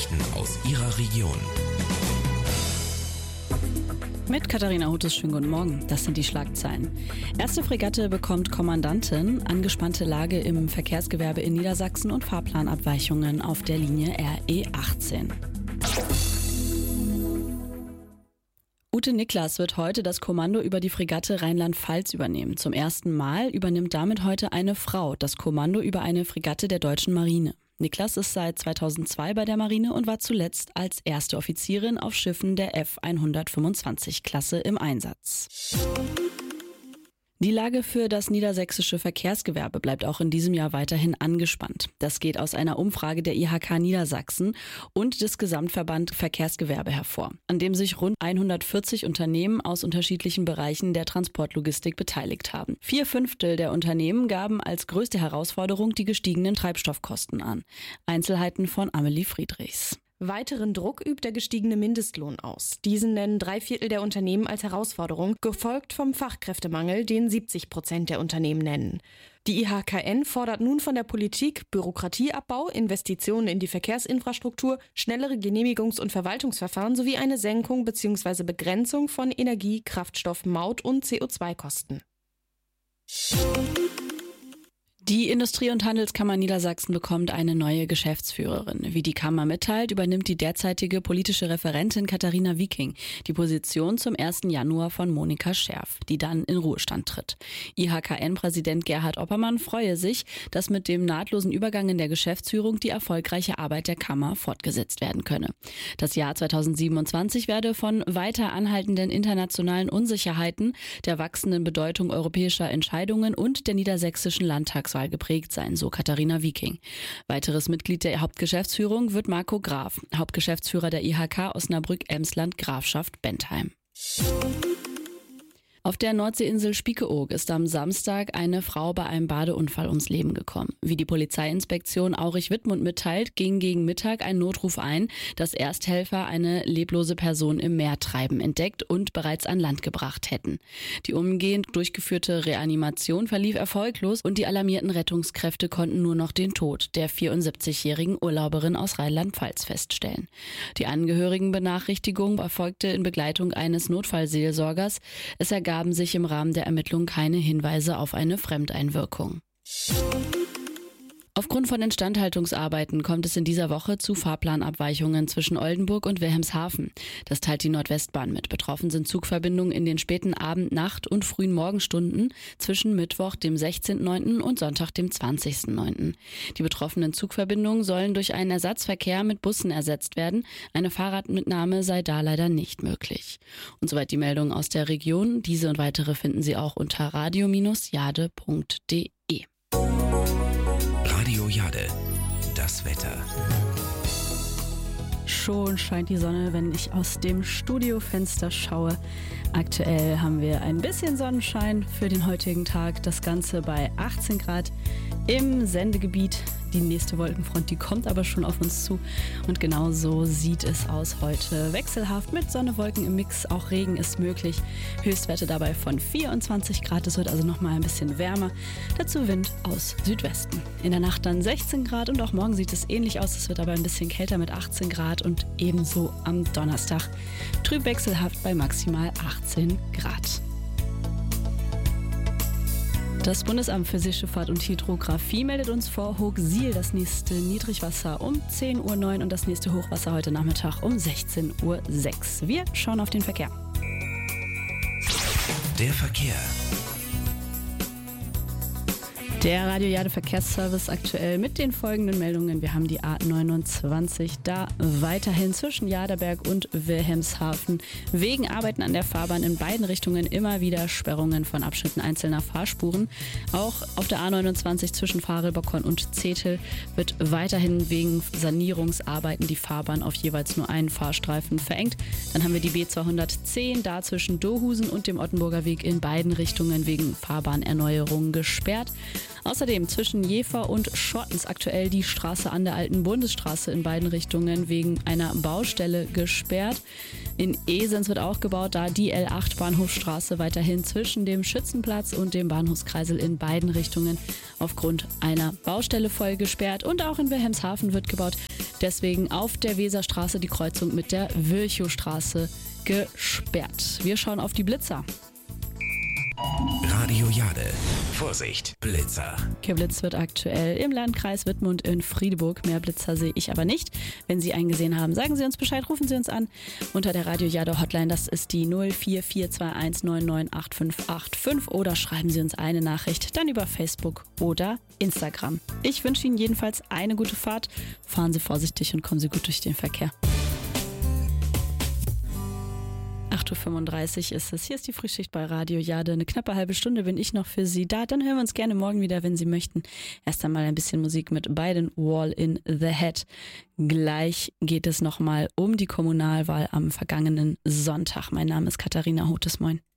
Nachrichten aus Ihrer Region. Mit Katharina Huttes, schönen guten Morgen. Das sind die Schlagzeilen. Erste Fregatte bekommt Kommandantin, angespannte Lage im Verkehrsgewerbe in Niedersachsen und Fahrplanabweichungen auf der Linie RE18. Ute Niklas wird heute das Kommando über die Fregatte Rheinland-Pfalz übernehmen. Zum ersten Mal übernimmt damit heute eine Frau das Kommando über eine Fregatte der deutschen Marine. Niklas ist seit 2002 bei der Marine und war zuletzt als erste Offizierin auf Schiffen der F-125-Klasse im Einsatz. Die Lage für das niedersächsische Verkehrsgewerbe bleibt auch in diesem Jahr weiterhin angespannt. Das geht aus einer Umfrage der IHK Niedersachsen und des Gesamtverband Verkehrsgewerbe hervor, an dem sich rund 140 Unternehmen aus unterschiedlichen Bereichen der Transportlogistik beteiligt haben. 4/5 der Unternehmen gaben als größte Herausforderung die gestiegenen Treibstoffkosten an. Einzelheiten von Amelie Friedrichs. Weiteren Druck übt der gestiegene Mindestlohn aus. Diesen nennen 3/4 der Unternehmen als Herausforderung, gefolgt vom Fachkräftemangel, den 70% der Unternehmen nennen. Die IHKN fordert nun von der Politik Bürokratieabbau, Investitionen in die Verkehrsinfrastruktur, schnellere Genehmigungs- und Verwaltungsverfahren sowie eine Senkung bzw. Begrenzung von Energie-, Kraftstoff-, Maut- und CO2-Kosten. Die Industrie- und Handelskammer Niedersachsen bekommt eine neue Geschäftsführerin. Wie die Kammer mitteilt, übernimmt die derzeitige politische Referentin Katharina Wieking die Position zum 1. Januar von Monika Scherf, die dann in Ruhestand tritt. IHKN-Präsident Gerhard Oppermann freue sich, dass mit dem nahtlosen Übergang in der Geschäftsführung die erfolgreiche Arbeit der Kammer fortgesetzt werden könne. Das Jahr 2027 werde von weiter anhaltenden internationalen Unsicherheiten, der wachsenden Bedeutung europäischer Entscheidungen und der niedersächsischen Landtagswahl geprägt sein, so Katharina Wieking. Weiteres Mitglied der Hauptgeschäftsführung wird Marco Graf, Hauptgeschäftsführer der IHK Osnabrück-Emsland Grafschaft Bentheim. Auf der Nordseeinsel Spiekeroog ist am Samstag eine Frau bei einem Badeunfall ums Leben gekommen. Wie die Polizeiinspektion Aurich-Wittmund mitteilt, ging gegen Mittag ein Notruf ein, dass Ersthelfer eine leblose Person im Meer treiben entdeckt und bereits an Land gebracht hätten. Die umgehend durchgeführte Reanimation verlief erfolglos und die alarmierten Rettungskräfte konnten nur noch den Tod der 74-jährigen Urlauberin aus Rheinland-Pfalz feststellen. Die Angehörigenbenachrichtigung erfolgte in Begleitung eines Notfallseelsorgers. Es ergaben sich im Rahmen der Ermittlungen keine Hinweise auf eine Fremdeinwirkung. Aufgrund von Instandhaltungsarbeiten kommt es in dieser Woche zu Fahrplanabweichungen zwischen Oldenburg und Wilhelmshaven. Das teilt die Nordwestbahn mit. Betroffen sind Zugverbindungen in den späten Abend-, Nacht- und frühen Morgenstunden zwischen Mittwoch, dem 16.09. und Sonntag, dem 20.09. Die betroffenen Zugverbindungen sollen durch einen Ersatzverkehr mit Bussen ersetzt werden. Eine Fahrradmitnahme sei da leider nicht möglich. Und soweit die Meldungen aus der Region. Diese und weitere finden Sie auch unter radio-jade.de. Radio Jade, das Wetter. Schon scheint die Sonne, wenn ich aus dem Studiofenster schaue. Aktuell haben wir ein bisschen Sonnenschein für den heutigen Tag. Das Ganze bei 18 Grad im Sendegebiet. Die nächste Wolkenfront, die kommt aber schon auf uns zu. Und genau so sieht es aus heute. Wechselhaft mit Sonne, Wolken im Mix. Auch Regen ist möglich. Höchstwerte dabei von 24 Grad. Es wird also nochmal ein bisschen wärmer. Dazu Wind aus Südwesten. In der Nacht dann 16 Grad und auch morgen sieht es ähnlich aus. Es wird aber ein bisschen kälter mit 18 Grad und ebenso am Donnerstag. Trüb wechselhaft bei maximal 18 Grad. Das Bundesamt für Seeschifffahrt und Hydrographie meldet uns vor Hochsiel das nächste Niedrigwasser um 10:09 Uhr und das nächste Hochwasser heute Nachmittag um 16:06 Uhr. Wir schauen auf den Verkehr. Der Verkehr. Der Radio Jade Verkehrsservice aktuell mit den folgenden Meldungen. Wir haben die A29 da weiterhin zwischen Jaderberg und Wilhelmshaven wegen Arbeiten an der Fahrbahn in beiden Richtungen immer wieder Sperrungen von Abschnitten einzelner Fahrspuren. Auch auf der A29 zwischen Farelbockern und Zetel wird weiterhin wegen Sanierungsarbeiten die Fahrbahn auf jeweils nur einen Fahrstreifen verengt. Dann haben wir die B210 da zwischen Dohusen und dem Ottenburger Weg in beiden Richtungen wegen Fahrbahnerneuerung gesperrt. Außerdem zwischen Jever und Schottens aktuell die Straße an der alten Bundesstraße in beiden Richtungen wegen einer Baustelle gesperrt. In Esens wird auch gebaut, da die L8 Bahnhofstraße weiterhin zwischen dem Schützenplatz und dem Bahnhofskreisel in beiden Richtungen aufgrund einer Baustelle voll gesperrt. Und auch in Wilhelmshaven wird gebaut. Deswegen auf der Weserstraße die Kreuzung mit der Virchowstraße gesperrt. Wir schauen auf die Blitzer. Radio Jade. Vorsicht, Blitzer. Geblitzt wird aktuell im Landkreis Wittmund in Friedeburg. Mehr Blitzer sehe ich aber nicht. Wenn Sie einen gesehen haben, sagen Sie uns Bescheid, rufen Sie uns an unter der Radio Jade Hotline. Das ist die 04421998585 oder schreiben Sie uns eine Nachricht, dann über Facebook oder Instagram. Ich wünsche Ihnen jedenfalls eine gute Fahrt. Fahren Sie vorsichtig und kommen Sie gut durch den Verkehr. 8.35 Uhr ist es. Hier ist die Frühschicht bei Radio Jade. Eine knappe halbe Stunde bin ich noch für Sie da. Dann hören wir uns gerne morgen wieder, wenn Sie möchten. Erst einmal ein bisschen Musik mit Biden, Wall in the Head. Gleich geht es nochmal um die Kommunalwahl am vergangenen Sonntag. Mein Name ist Katharina Hotes. Moin.